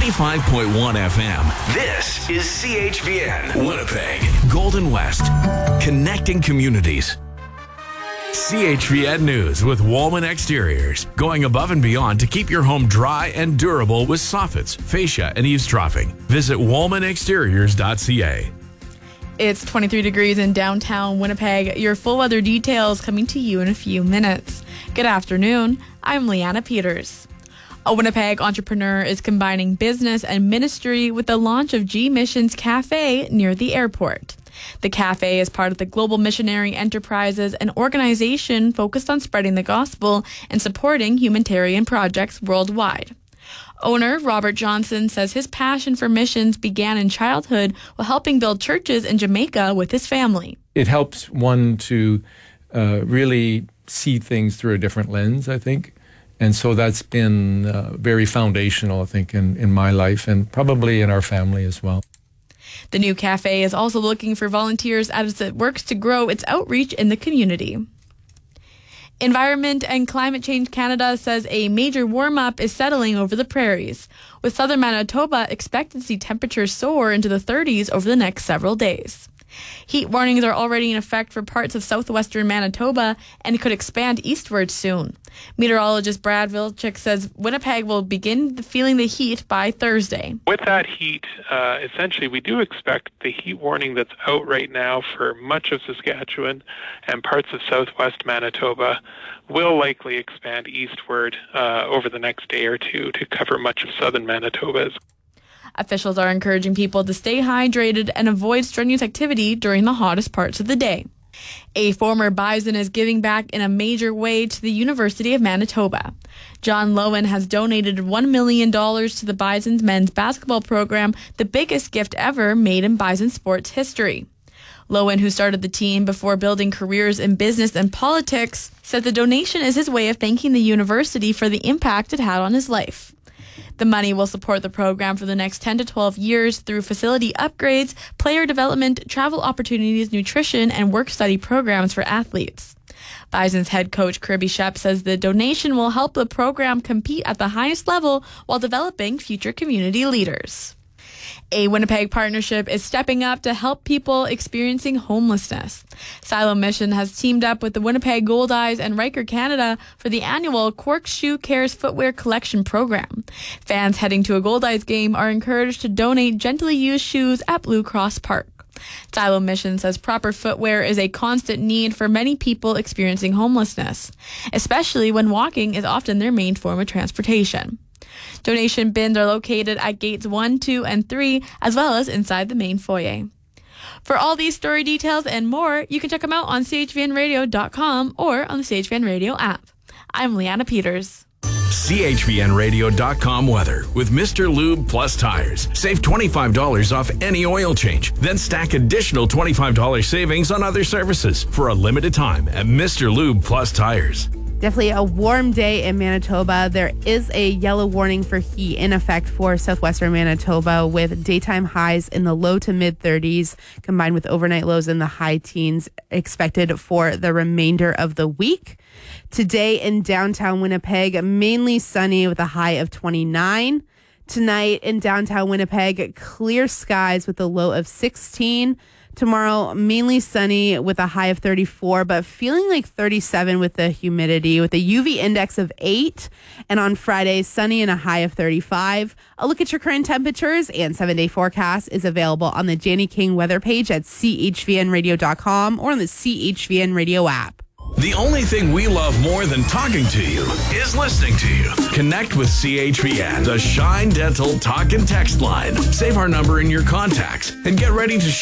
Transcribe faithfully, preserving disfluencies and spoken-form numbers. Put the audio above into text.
ninety-five point one F M. This is C H V N, Winnipeg, Golden West, connecting communities. C H V N News with Woolman Exteriors. Going above and beyond to keep your home dry and durable with soffits, fascia, and eavesdropping. Visit woolman exteriors dot c a. It's twenty-three degrees in downtown Winnipeg. Your full weather details coming to you in a few minutes. Good afternoon. I'm Leanna Peters. A Winnipeg entrepreneur is combining business and ministry with the launch of G Missions Cafe near the airport. The cafe is part of the Global Missionary Enterprises, an organization focused on spreading the gospel and supporting humanitarian projects worldwide. Owner Robert Johnson says his passion for missions began in childhood while helping build churches in Jamaica with his family. It helps one to uh, really see things through a different lens, I think. And so that's been uh, very foundational, I think, in, in my life and probably in our family as well. The new cafe is also looking for volunteers as it works to grow its outreach in the community. Environment and Climate Change Canada says a major warm-up is settling over the prairies, with southern Manitoba expected to see temperatures soar into the thirties over the next several days. Heat warnings are already in effect for parts of southwestern Manitoba and could expand eastward soon. Meteorologist Brad Vilchik says Winnipeg will begin feeling the heat by Thursday. With that heat, uh, essentially we do expect the heat warning that's out right now for much of Saskatchewan and parts of southwest Manitoba will likely expand eastward uh, over the next day or two to cover much of southern Manitoba. Officials are encouraging people to stay hydrated and avoid strenuous activity during the hottest parts of the day. A former Bison is giving back in a major way to the University of Manitoba. John Lowen has donated one million dollars to the Bison's men's basketball program, the biggest gift ever made in Bison sports history. Lowen, who started the team before building careers in business and politics, said the donation is his way of thanking the university for the impact it had on his life. The money will support the program for the next ten to twelve years through facility upgrades, player development, travel opportunities, nutrition, and work-study programs for athletes. Bison's head coach Kirby Shep says the donation will help the program compete at the highest level while developing future community leaders. A Winnipeg partnership is stepping up to help people experiencing homelessness. Silo Mission has teamed up with the Winnipeg Goldeyes and Riker Canada for the annual Cork Shoe Cares Footwear Collection Program. Fans heading to a Goldeyes game are encouraged to donate gently used shoes at Blue Cross Park. Silo Mission says proper footwear is a constant need for many people experiencing homelessness, especially when walking is often their main form of transportation. Donation bins are located at gates one, two, and three, as well as inside the main foyer. For all these story details and more, you can check them out on c h v n radio dot com or on the C H V N Radio app. I'm Leanna Peters. c h v n radio dot com weather with Mister Lube Plus Tires. Save twenty-five dollars off any oil change. Then stack additional twenty-five dollars savings on other services for a limited time at Mister Lube Plus Tires. Definitely a warm day in Manitoba. There is a yellow warning for heat in effect for southwestern Manitoba with daytime highs in the low to mid thirties combined with overnight lows in the high teens expected for the remainder of the week. Today in downtown Winnipeg, mainly sunny with a high of twenty-nine. Tonight in downtown Winnipeg, clear skies with a low of sixteen. Tomorrow, mainly sunny with a high of thirty-four, but feeling like thirty-seven with the humidity, with a U V index of eight. And on Friday, sunny and a high of thirty-five. A look at your current temperatures and seven-day forecast is available on the Janny King weather page at c h v n radio dot com or on the C H V N Radio app. The only thing we love more than talking to you is listening to you. Connect with C H V N, the Shine Dental Talk and Text line. Save our number in your contacts and get ready to